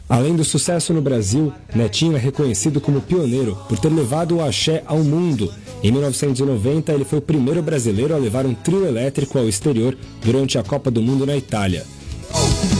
Além do sucesso no Brasil, Netinho é reconhecido como pioneiro por ter levado o axé ao mundo. Em 1990, ele foi o primeiro brasileiro a levar um trio elétrico ao exterior durante a Copa do Mundo na Itália.